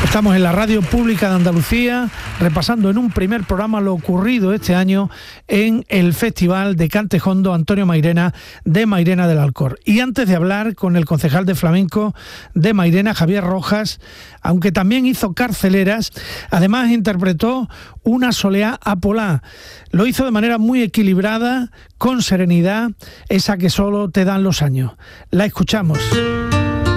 Estamos en la Radio Pública de Andalucía, repasando en un primer programa lo ocurrido este año en el Festival de Cante Jondo Antonio Mairena de Mairena del Alcor. Y antes de hablar con el concejal de flamenco de Mairena, Javier Rojas, aunque también hizo carceleras, además interpretó una soleá a Polá. Lo hizo de manera muy equilibrada, con serenidad, esa que solo te dan los años. La escuchamos.